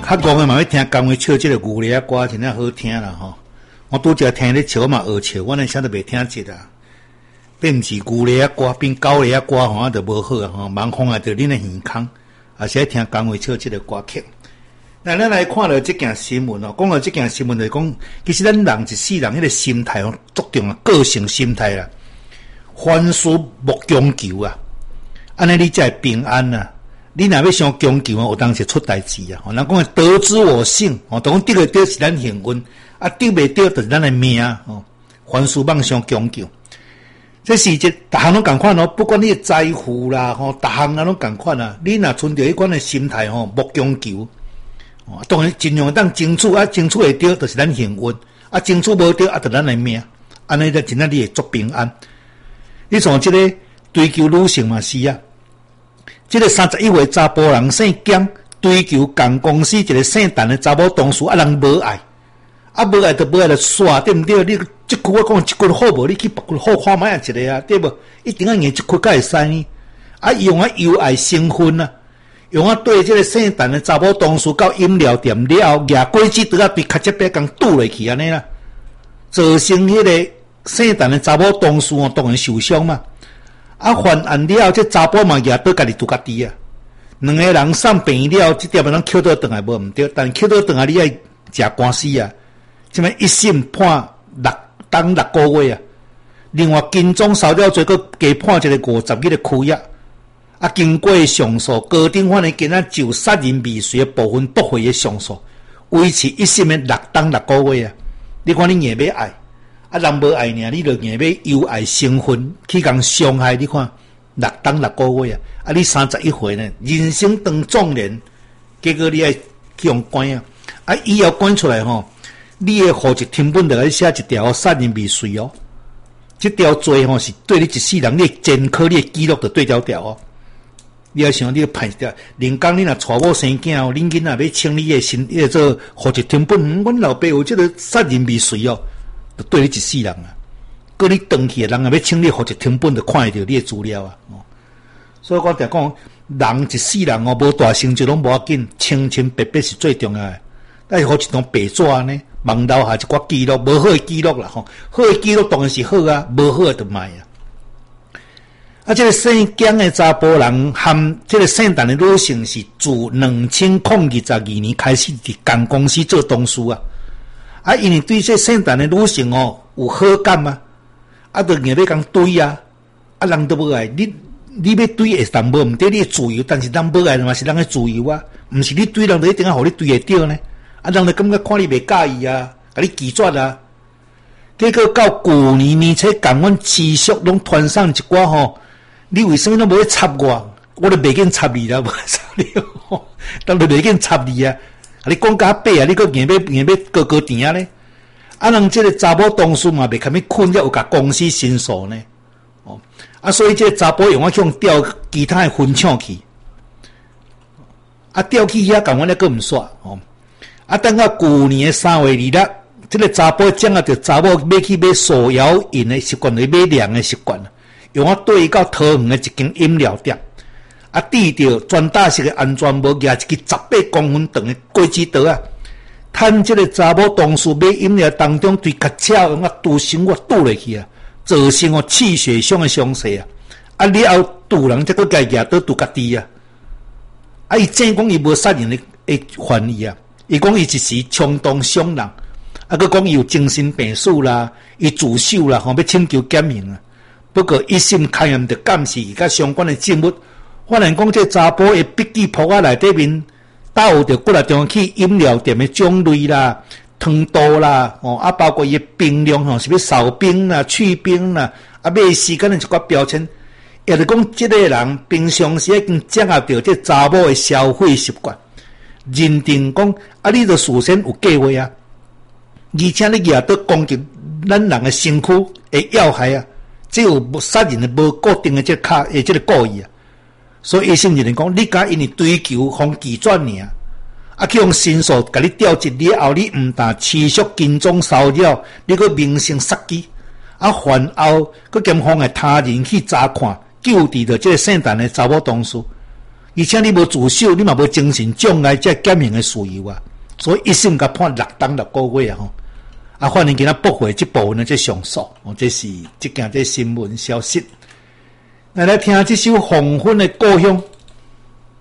较戆诶嘛要听江话唱即个牛犁歌，真正好听啦吼！我拄则听咧笑嘛学笑，我连啥都袂听节啦。变毋是牛犁歌，变狗犁歌吼，就无好啊吼！盲风啊，着恁诶耳孔，也是爱听江话唱即个歌曲。那咱来看了即件新闻哦，讲到即件新闻就是讲，其实咱人一世人迄个心态哦，注重啊个性心态啦，凡事莫强求啊，安尼你才会平安啊。你若要伤强求啊，有当时出代志啊！人讲得之我幸，哦，当得个得是咱幸运，啊得袂得就是咱的命哦。凡事莫伤强求，这是一逐项拢共款哦。不管你的财富啦，吼，逐项啊拢共款啊。你若存着迄款的心态吼，莫强求，哦，当然尽量当争取啊，争取会得就是咱幸运，啊争取无得啊，就咱的命。安尼就真正你会足平安。你像即个追求女性嘛是啊。这个31岁查甫人姓姜，追求共公司一个姓陈的查某同事，啊人无爱，啊无爱就无爱就煞，对毋对？你即句我讲即句好无？你去别句好看卖一个啊，对无？一定要研即句才会使呢。啊用啊由爱生分啊，用啊对这个姓陈的查某同事到饮料店了后，举果子刀啊对卡接白共堵落去安尼啦，造成迄个姓陈的查某同事哦当然受伤嘛。啊，犯案了，这查甫嘛也倒家己拄家己啊。两个人送病了，这点啊，咱捡倒转来无毋对，但捡倒转来你爱食官司啊。即摆一审判6个月啊。另外，金钟烧了罪，佮加判一个50日的拘押。啊，经过上诉，高等法院今仔就杀人未遂的部分驳回的上诉，维持一审的6个月啊。你看你硬要爱？啊，人无爱你，你就硬要由爱生分去共伤害。你看6个月啊！啊，你31岁呢，人生当壮年，结果你爱去用关啊！啊，以后关出来吼，你的户籍成本就来写一条杀人未遂哦。这条罪吼是对你一世人你监考你的记录就对调哦。你要想你要判掉，人讲你若娶某生囝哦，恁囡仔要清理的迄个户籍成本，阮老爸有这个杀人未遂哦。就对你一世人啊，搁你回去人也要清理户籍成本，就看会到你的资料啊。哦，所以我常讲，人一世人哦，无大成就拢无要紧，清清白白是最重要的。但是好一张白纸呢，网留下一寡记录，无好的记录啦吼，好的记录当然是好啊，无好的就歹啊。啊，这个姓姜的查甫人和这个姓陈的女性是自2022年开始伫共公司做同事啊。啊，因为对这姓陈的女性哦有好感嘛，啊，就硬要讲追啊，啊，人都无爱你要追会当无毋对，你的自由，但是人无爱嘛是人的自由啊，毋是你追人就一定要互你追会着呢，啊，人就感觉看你袂介意啊，甲你拒绝啊，结果到旧年年初，共阮持续拢传上一寡吼，你为什么拢无去插我？我都袂紧插你啦，无插你，当然袂紧插你啊。你讲甲白啊，你搁硬要高高甜啊咧？啊，人这个查某同事嘛，袂堪咪困了，有甲公司申诉呢？哦，啊，所以这个查甫用去调其他的分厂去，啊，调去遐共阮咧搁毋煞哦。啊，等到旧年的3月2日，这个查甫掌握着查某要去买手摇饮的习惯，去买凉的习惯，用对到桃园的一间饮料店。啊！滴着专打式的安全帽，举一支18公分长的果子刀啊！趁这个查某同事买饮料当中，对脚车用拄生活拄落去啊，造成气血上的伤势啊！啊！了后拄人则个家举刀拄家己啊！啊！伊正讲伊无杀人的犯意啊！伊讲伊一时冲动伤人，啊！佮讲伊有精神病史啦，伊自首啦，要请求减刑啊！不过一审开验着监视伊甲相关的证物。发现讲这查甫的笔记簿啊内底面，带有着过来中去饮料店的种类啦、汤度啦，哦啊，包括伊冰量吼，是要少冰啦、去冰啦，啊，买时间的一寡标签，也就是讲，这个人平常时已经掌握着这查某的消费习惯，认定讲啊，你着事先有计划啊，而且你也都攻击咱人的身躯的要害啊，只有杀人的无固定的这卡的这个故意啊。所以，医生就讲，你敢因为追求方拒绝尔，啊，去用申诉，甲你调职了后，你毋但持续金钟烧了，你个名声杀机，啊，犯后，佮兼妨碍他人去查看，救治着这个姓陈的查某同事， 而且你无自首，你嘛无精神障碍，才减刑的事由啊。所以一审甲判6档6个月啊吼。啊，反正今仔驳回这部分呢，这上诉哦，这是这件这新闻消息。来听这首黄昏的故乡。